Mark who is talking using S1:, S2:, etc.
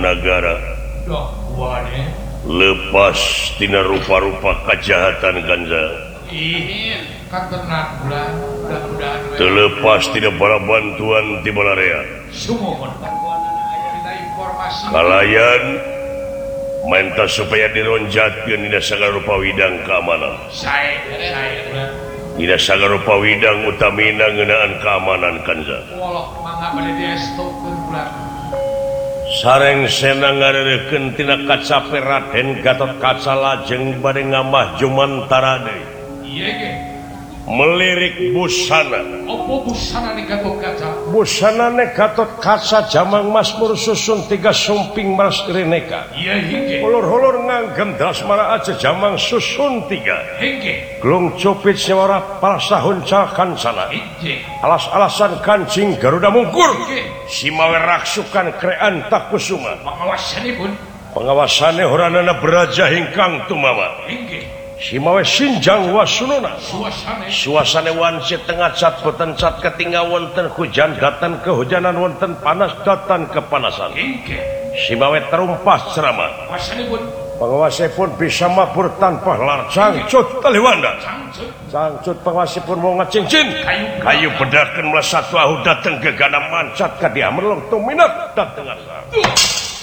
S1: negara lepas tina rupa-rupa kejahatan ganja terlepas tidak bala bantuan di balarea kalayan minta supaya dironjatkeun dina sagala rupa widang keamanan dina sagala rupa widang utamina ngeunaan keamanan ganja sareng senang ngarerekeun tina kacape Raden Gatot Kaca lajeng bade ngamah jumantara deui melirik busana busana Gatot Kaca jamang Masmur susun 3 sumping maras reneka ulur-ulur nganggem dasmara aja jamang susun 3 glung cupit sewara palasahun cakan sana alas-alasan kancing Garuda Mungkur simawe raksukan krean takusuma pengawasannya horanana beraja hingkang tumawa simawe sinjang wasununa suasana wanci tengah cat boten cat ketinggal wonten hujan datan kehujanan wonten panas datan kepanasan simawe terumpah ceramah pengawasipun bisa mabur tanpa lar cangcut taliwanda cangcut pengawasipun mau ngecincin kayu bedakan melas satu ahu dateng ke gana mancat ke dia merlong tuminat dateng asal